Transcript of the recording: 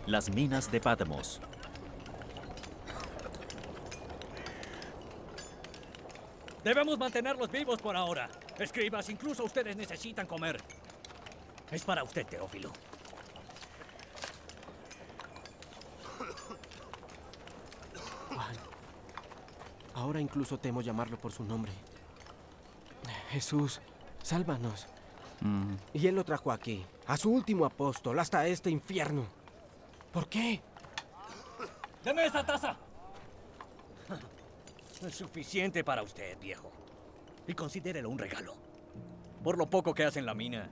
Las minas de Patmos. Debemos mantenerlos vivos por ahora. Escribas, incluso ustedes necesitan comer. Es para usted, Teófilo. Juan. Ahora incluso temo llamarlo por su nombre. Jesús, sálvanos. Y él lo trajo aquí, a su último apóstol, hasta este infierno. ¿Por qué? ¡Deme esa taza! Es suficiente para usted, viejo. Y considérelo un regalo. Por lo poco que hace en la mina.